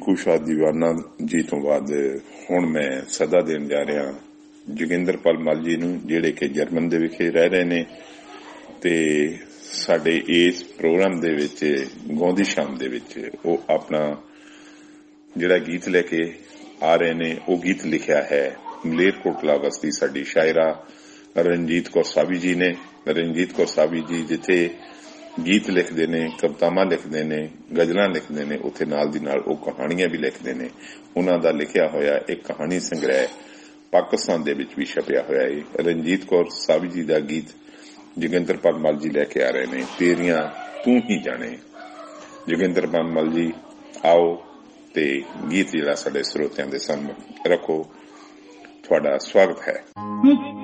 ਰਿੰਕੂ ਸ਼ਾਹ ਦੀਵਾਨਾ ਜੀ ਤੋਂ ਬਾਅਦ ਹੁਣ ਮੈਂ ਸਦਾ ਦੇਣ ਜਾ ਰਿਹਾ ਜੋਗਿੰਦਰਪਾਲ ਮੱਲ ਜੀ ਨੂੰ, ਜਿਹੜੇ ਕਿ ਜਰਮਨ ਦੇ ਵਿਖੇ ਰਹਿ ਰਹੇ ਨੇ ਤੇ ਸਾਡੇ ਇਸ ਪ੍ਰੋਗਰਾਮ ਦੇ ਵਿੱਚ ਗਾਉਂਦੀ ਸ਼ਾਮ ਦੇ ਵਿੱਚ ਉਹ ਆਪਣਾ ਜਿਹੜਾ ਗੀਤ ਲੈ ਕੇ ਆ ਰਹੇ ਨੇ, ਉਹ ਗੀਤ ਲਿਖਿਆ ਹੈ ਮਲੇਰਕੋਟਲਾ ਵਸਦੀ ਸਾਡੀ ਸ਼ਾਇਰਾ ਰਣਜੀਤ ਕੌਰ ਸਾਬੀ ਜੀ ਨੇ। ਰਣਜੀਤ ਕੌਰ ਸਾਬੀ ਜੀ ਜਿੱਥੇ ਗੀਤ ਲਿਖਦੇ ਨੇ, ਕਵਿਤਾਵਾਂ ਲਿਖਦੇ ਨੇ, ਗਜ਼ਲਾਂ ਲਿਖਦੇ ਨੇ, ਉੱਥੇ ਨਾਲ ਦੀ ਨਾਲ ਉਹ ਕਹਾਣੀਆਂ ਵੀ ਲਿਖਦੇ ਨੇ। ਉਹਨਾਂ ਦਾ ਲਿਖਿਆ ਹੋਇਆ ਇੱਕ ਕਹਾਣੀ ਸੰਗ੍ਰਹਿ ਪਾਕਿਸਤਾਨ ਦੇ ਵਿੱਚ ਵੀ ਛਪਿਆ ਹੋਇਆ ਹੈ। ਰਣਜੀਤ ਕੌਰ ਸਾਬੀ ਜੀ ਦਾ ਗੀਤ ਜੋਗਿੰਦਰਪਾਲ ਮੱਲ ਜੀ ਲੈ ਕੇ ਆ ਰਹੇ ਨੇ, ਤੇਰੀਆਂ ਤੂੰ ਹੀ ਜਾਣੇ। ਜੋਗਿੰਦਰਪਾਲ ਮੱਲ ਜੀ ਆਓ ਤੇ ਗੀਤ ਜਿਹੜਾ ਸਾਡੇ ਸਰੋਤਿਆਂ ਦੇ ਸਾਹਮਣੇ ਰੱਖੋ। ਤੁਹਾਡਾ ਸਵਾਗਤ ਹੈ।